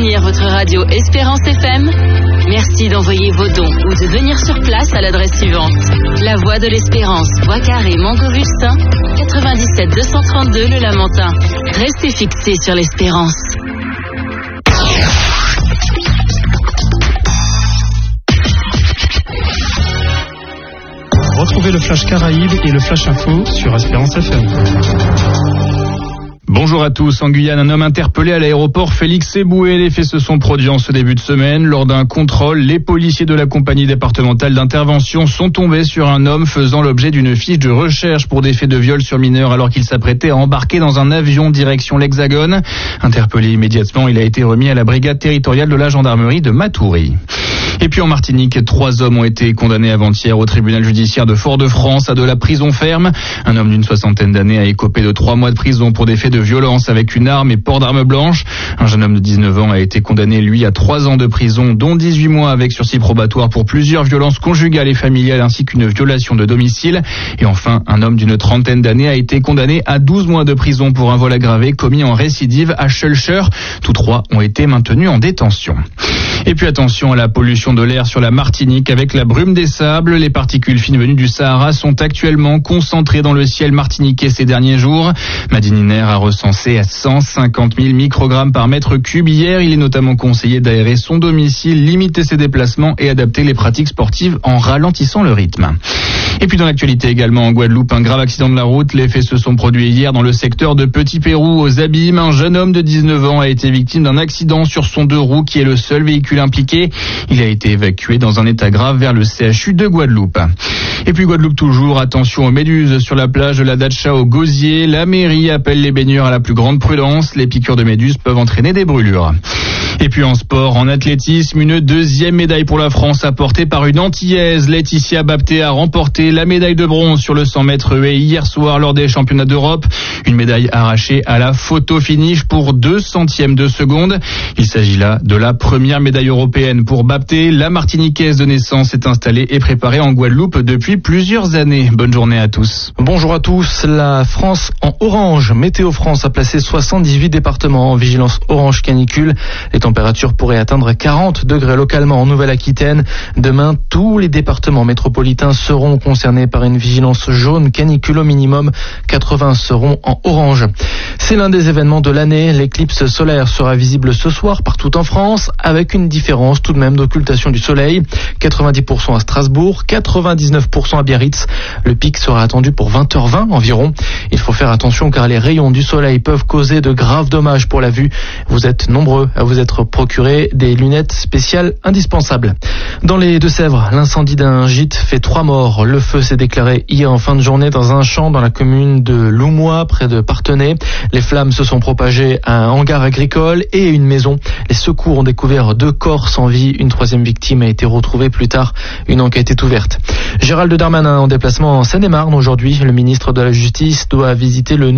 soutenir votre radio Espérance FM? Merci d'envoyer vos dons ou de venir sur place à l'adresse suivante. La Voie de l'Espérance, Bois Carré, Montgorustin, 97 232 Le Lamentin. Restez fixés sur l'Espérance. Retrouvez le Flash Caraïbes et le Flash Info sur Espérance FM. Bonjour à tous. En Guyane, un homme interpellé à l'aéroport Félix Éboué. Les faits se sont produits en ce début de semaine. Lors d'un contrôle, les policiers de la compagnie départementale d'intervention sont tombés sur un homme faisant l'objet d'une fiche de recherche pour des faits de viol sur mineurs alors qu'il s'apprêtait à embarquer dans un avion direction l'Hexagone. Interpellé immédiatement, il a été remis à la brigade territoriale de la gendarmerie de Matoury. Et puis en Martinique, 3 hommes ont été condamnés avant-hier au tribunal judiciaire de Fort-de-France à de la prison ferme. Un homme d'une 60aine d'années a écopé de 3 mois de prison pour des faits de violence avec une arme et port d'arme blanche. Un jeune homme de 19 ans a été condamné, lui, à 3 ans de prison, dont 18 mois avec sursis probatoire pour plusieurs violences conjugales et familiales ainsi qu'une violation de domicile. Et enfin, un homme d'une 30aine d'années a été condamné à 12 mois de prison pour un vol aggravé commis en récidive à Schœlcher. Tous 3 ont été maintenus en détention. Et puis attention à la pollution de l'air sur la Martinique avec la brume des sables. Les particules fines venues du Sahara sont actuellement concentrées dans le ciel martiniquais ces derniers jours. Madine Iner a recensé à 150 000 microgrammes par mètre cube hier. Il est notamment conseillé d'aérer son domicile, limiter ses déplacements et adapter les pratiques sportives en ralentissant le rythme. Et puis dans l'actualité également en Guadeloupe, un grave accident de la route. Les faits se sont produits hier dans le secteur de Petit-Pérou aux Abîmes. Un jeune homme de 19 ans a été victime d'un accident sur son 2 roues qui est le seul véhicule impliqué. Il a été évacué dans un état grave vers le CHU de Guadeloupe. Et puis Guadeloupe toujours, attention aux méduses sur la plage de la Datcha au Gosier. La mairie appelle les baigneurs à la plus grande prudence. Les piqûres de méduses peuvent entraîner des brûlures. Et puis en sport, en athlétisme, une 2e médaille pour la France apportée par une Antillaise. Laetitia Bapté a remporté la médaille de bronze sur le 100 mètres haies hier soir lors des championnats d'Europe. Une médaille arrachée à la photo finish pour 2 centièmes de seconde. Il s'agit là de la première médaille européenne pour Bapté. La Martiniquaise de naissance est installée et préparée en Guadeloupe depuis plusieurs années. Bonne journée à tous. Bonjour à tous. La France en orange. Météo France a placé 78 départements en vigilance orange canicule. Les températures pourraient atteindre 40 degrés localement en Nouvelle-Aquitaine. Demain, tous les départements métropolitains seront concernés par une vigilance jaune canicule au minimum. 80 seront en orange. C'est l'un des événements de l'année. L'éclipse solaire sera visible ce soir partout en France avec une différence tout de même d'occultation du soleil. 90% à Strasbourg, 99% à Biarritz. Le pic sera attendu pour 20h20 environ. Il faut faire attention car les rayons du soleil peuvent causer de graves dommages pour la vue. Vous êtes nombreux à vous être procuré des lunettes spéciales indispensables. Dans les Deux-Sèvres, l'incendie d'un gîte fait 3 morts. Le feu s'est déclaré hier en fin de journée dans un champ dans la commune de Loumois, près de Parthenay. Les flammes se sont propagées à un hangar agricole et une maison. Les secours ont découvert 2 corps sans vie. Une 3e victime a été retrouvée plus tard. Une enquête est ouverte. Gérald Darmanin en déplacement en Seine-et-Marne aujourd'hui. Le ministre de la Justice doit visiter le